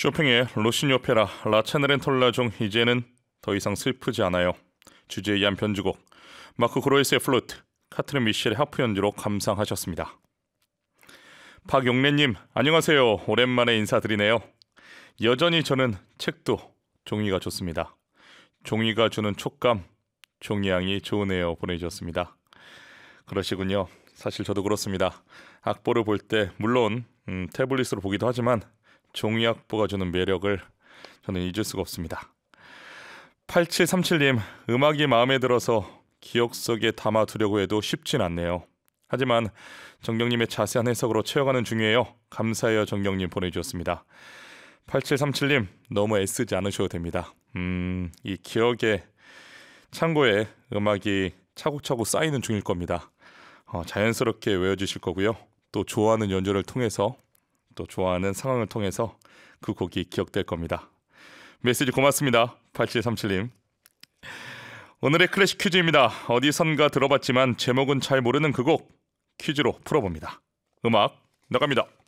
쇼팽의 로시니 오페라 라차네렌톨라종 이제는 더 이상 슬프지 않아요. 주제에 의한 변주곡 마크 그로이스의 플루트, 카트린 미셸의 하프 연주로 감상하셨습니다. 박용래님 안녕하세요. 오랜만에 인사드리네요. 여전히 저는 책도 종이가 좋습니다. 종이가 주는 촉감, 종이향이 좋으네요 보내주셨습니다. 그러시군요. 사실 저도 그렇습니다. 악보를 볼 때 물론 태블릿으로 보기도 하지만 종이 악보가 주는 매력을 저는 잊을 수가 없습니다. 8737님 음악이 마음에 들어서 기억 속에 담아두려고 해도 쉽진 않네요. 하지만 정경님의 자세한 해석으로 채워가는 중이에요. 감사해요 정경님 보내주셨습니다. 8737님 너무 애쓰지 않으셔도 됩니다. 이 기억의 창고에 음악이 차곡차곡 쌓이는 중일 겁니다. 자연스럽게 외워주실 거고요. 또 좋아하는 연주를 통해서 또 좋아하는 상황을 통해서 그 곡이 기억될 겁니다. 메시지 고맙습니다. 8737님. 오늘의 클래식 퀴즈입니다. 어디선가 들어봤지만 제목은 잘 모르는 그 곡 퀴즈로 풀어봅니다. 음악 나갑니다.